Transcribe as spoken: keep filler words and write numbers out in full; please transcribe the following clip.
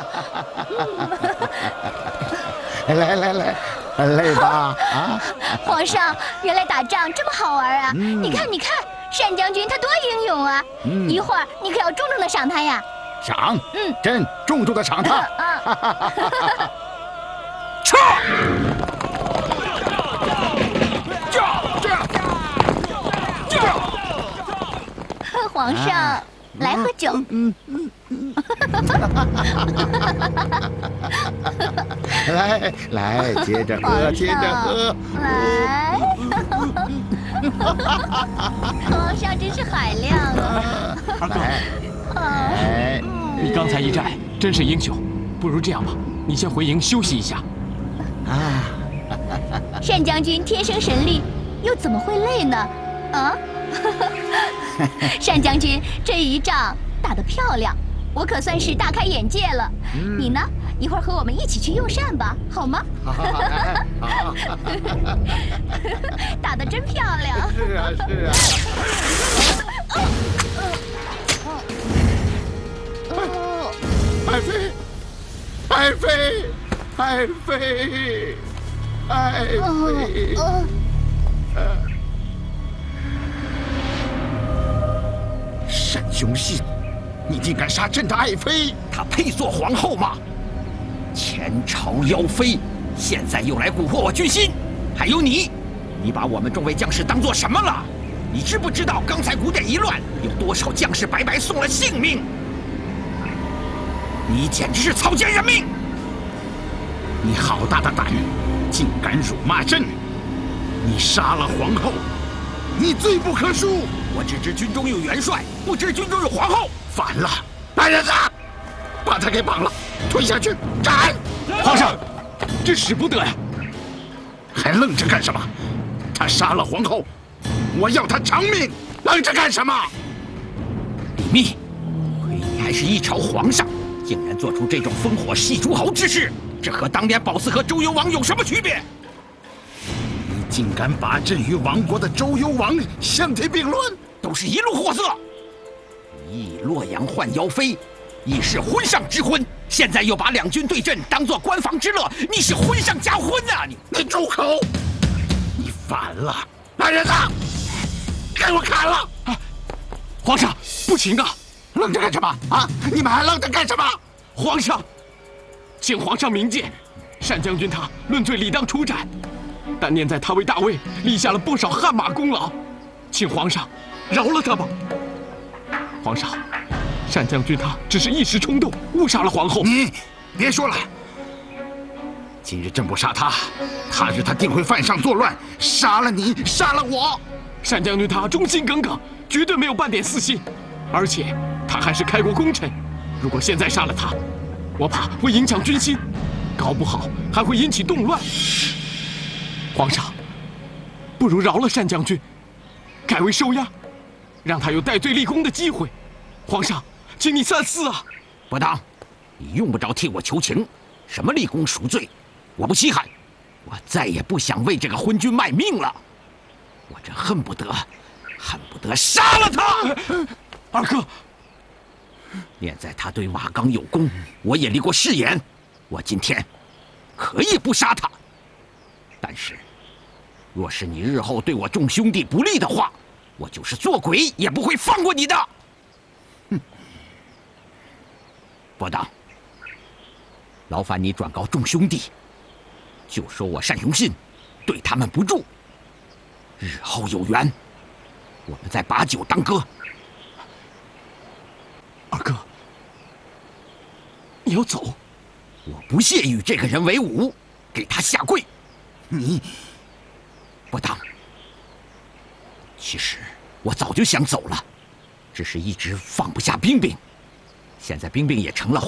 来来来，累吧？啊！ 皇上，原来打仗这么好玩啊！ 嗯、 你看，你看，单将军他多英勇啊！嗯、一会儿你可要重重的赏他呀！ 赏？嗯，朕重重的赏他。 啊！ 撤！ 皇上，啊、来喝酒。嗯嗯嗯。 来来，接着喝，接着喝。 来。皇上真是海量啊！ 二哥， 来， 你刚才一战真是英雄。不如这样吧，你先回营休息一下。 啊。 单将军天生神力，又怎么会累呢？啊？单将军这一仗打得漂亮，我可算是大开眼界了。嗯、你呢？一会儿和我们一起去用膳吧，好吗？ 好，好，好。 打得真漂亮。 是啊，是啊。爱妃，爱妃，爱妃，爱妃。单雄信，你竟敢杀朕的爱妃！ 她配做皇后吗？前朝妖妃，现在又来蛊惑我军心。还有你，你把我们众位将士当做什么了？你知不知道刚才古典一乱，有多少将士白白送了性命？你简直是草菅人命！ 你好大的胆，竟敢辱骂朕！你杀了皇后，你罪不可恕！ 我只知军中有元帅，不知军中有皇后。 反了，来人呐，把他给绑了，推下去斩！ 皇上，这使不得呀！ 还愣着干什么？他杀了皇后，我要他偿命！愣着干什么？ 李密，亏你还是一朝皇上，竟然做出这种烽火戏诸侯之事，这和当年保嗣和周幽王有什么区别？ 你竟敢把朕与亡国的周幽王相提并论， 都是一路货色！你以洛阳换妖妃，已是婚上之婚，现在又把两军对阵当作官房之乐，你是婚上加婚啊！你你住口！你反了！来人呐，给我砍了！ 啊，皇上不行啊！ 愣着干什么啊？你们还愣着干什么？ 皇上，请皇上明鉴，单将军他论罪理当处斩，但念在他为大魏立下了不少汗马功劳，请皇上饶了他吧。皇上，单将军他只是一时冲动，误杀了皇后。 你别说了，今日朕不杀他，他日他定会犯上作乱，杀了你，杀了我。 单将军他忠心耿耿，绝对没有半点私心，而且他还是开国功臣。如果现在杀了他，我怕会影响军心，搞不好还会引起动乱。皇上，不如饶了单将军，改为收押，让他有戴罪立功的机会。皇上，请你三思啊！ 不当，你用不着替我求情，什么立功赎罪，我不稀罕。我再也不想为这个昏君卖命了。我这恨不得，恨不得杀了他！ 二哥， 念在他对瓦岗有功，我也立过誓言，我今天可以不杀他。但是，若是你日后对我众兄弟不利的话，我就是做鬼也不会放过你的。哼！伯当，劳烦你转告众兄弟，就说我单雄信对他们不住，日后有缘，我们再把酒当歌。 二哥，你要走？ 我不屑与这个人为伍，给他下跪。 你不当。其实我早就想走了，只是一直放不下冰冰。现在冰冰也成了